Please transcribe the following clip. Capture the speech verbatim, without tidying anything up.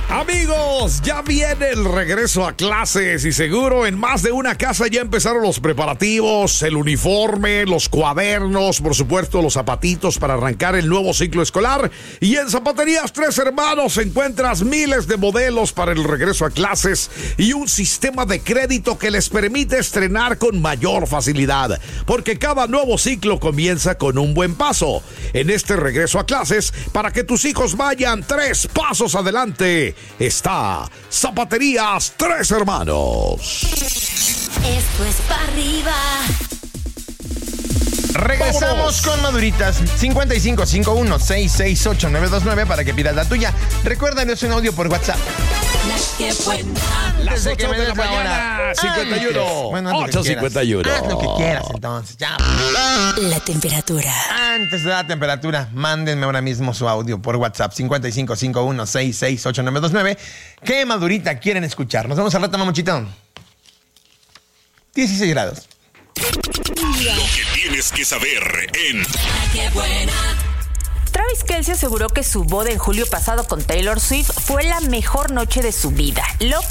Amigos, ya viene el regreso a clases y seguro en más de una casa ya empezaron los preparativos, el uniforme, los cuadernos, por supuesto los zapatitos para arrancar el nuevo ciclo escolar. Y en Zapaterías Tres Hermanos encuentras miles de modelos para el regreso a clases y un sistema de crédito que les permite estrenar con mayor facilidad, porque cada nuevo ciclo comienza con un buen paso. En este regreso a clases, para que tus hijos vayan tres pasos adelante, está Zapaterías Tres Hermanos. Esto es para arriba. Regresamos ¡Vámonos! con Maduritas. cincuenta y cinco cincuenta y uno seiscientos sesenta y ocho nueve dos nueve para que pidas la tuya. Recuerda, envíos un audio por WhatsApp. La que buena. Las Desde que ocho me de la des la mañana, hora. cincuenta y uno. Bueno, haz lo que ocho cincuenta y uno. quieras. Haz lo que quieras, entonces. Ya. La temperatura. Antes de la temperatura, mándenme ahora mismo su audio por WhatsApp. cincuenta y cinco cincuenta y uno seiscientos sesenta y ocho nueve dos nueve. ¿Qué Madurita quieren escuchar? Nos vemos al rato, mamuchito. dieciséis grados. Lo que tienes que saber en La que buena. Travis Kelce aseguró que su boda en julio pasado con Taylor Swift fue la mejor noche de su vida. Lo